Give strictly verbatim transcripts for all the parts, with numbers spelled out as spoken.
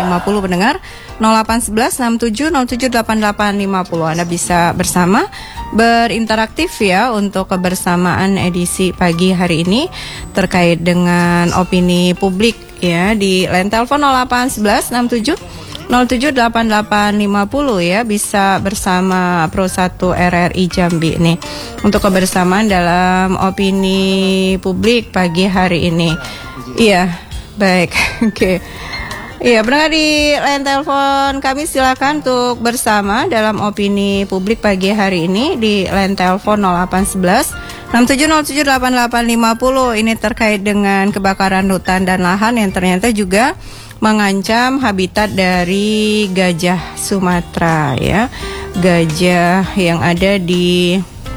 lima nol pendengar nol delapan satu satu enam tujuh nol tujuh delapan delapan lima nol. Anda bisa bersama berinteraktif ya untuk kebersamaan edisi pagi hari ini terkait dengan opini publik ya di line telepon nol delapan satu satu enam tujuh nol tujuh delapan delapan lima nol ya, bisa bersama Pro satu R R I Jambi nih untuk kebersamaan dalam opini publik pagi hari ini. Iya, baik. Oke. Okay. Iya, pendengar di line telepon kami silakan untuk bersama dalam opini publik pagi hari ini di line telepon nol delapan satu satu enam tujuh nol tujuh delapan delapan lima nol. Ini terkait dengan kebakaran hutan dan lahan yang ternyata juga mengancam habitat dari gajah Sumatera ya, gajah yang ada di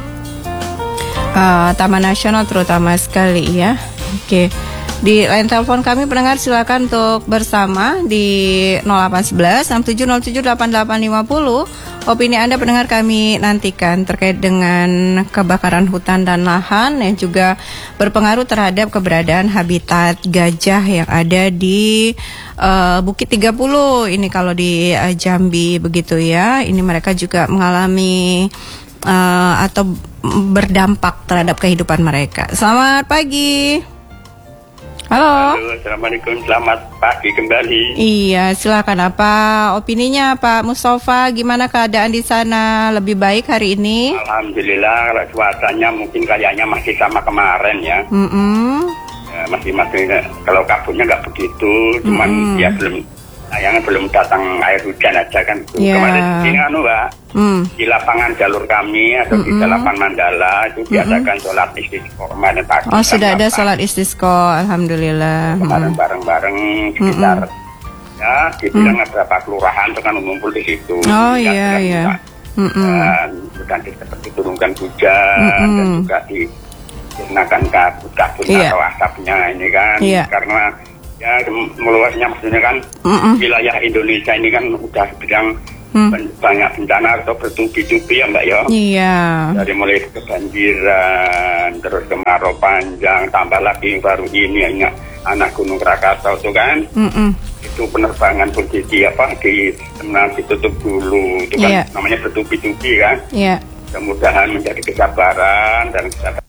uh, Taman Nasional terutama sekali ya. Oke, di line telepon kami pendengar silakan untuk bersama di nol delapan satu satu enam tujuh nol tujuh delapan delapan lima nol. Opini Anda pendengar kami nantikan terkait dengan kebakaran hutan dan lahan yang juga berpengaruh terhadap keberadaan habitat gajah yang ada di uh, Bukit tiga puluh ini kalau di uh, Jambi begitu ya. Ini mereka juga mengalami uh, atau berdampak terhadap kehidupan mereka. Selamat pagi. Halo. Halo, assalamualaikum, selamat pagi kembali. Iya, silakan apa opininya Pak Mustafa? Gimana keadaan di sana? Lebih baik hari ini? Alhamdulillah, kalau cuacanya mungkin kayaknya masih sama kemarin ya. Mm-mm. Ya, masih masih kalau kabutnya nggak begitu, cuman Mm-mm. ya belum, sayangnya belum datang air hujan aja kan. Yeah. Kemarin ini anu Mbak, Mm. di lapangan jalur kami atau Mm-mm. di delapan Mandala itu diadakan sholat istisqa kemarin pagi. Oh, sudah ada delapan. sholat istisqa, alhamdulillah. Kemarin Mm. bareng-bareng sekitar ya dibilang mm. beberapa kelurahan itu kan mengumpul di situ. Oh Ya, iya dan iya. juga, Mm-mm. dan sudah seperti turunkan hujan Mm-mm. dan juga digunakan kabut-kabutnya Iya. atau asapnya ini kan Iya. karena ya meluasnya maksudnya kan Mm-mm. wilayah Indonesia ini kan udah bilang Mm. banyak bencana atau bertubi-tubi ya Mbak ya. Iya. Dari mulai kebanjiran, terus kemarau panjang, tambah lagi baru ini hanya anak Gunung Krakatau itu kan. Mm-mm. Itu penerbangan pun di, di apa di tenang ditutup dulu itu kan Iya. namanya bertubi-tubi kan. Iya. Mudah-mudahan menjadi kesabaran dan kesabaran